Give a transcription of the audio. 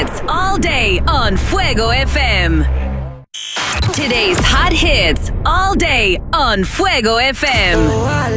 hits all day on Fuego FM. Today's hot hits all day on Fuego FM.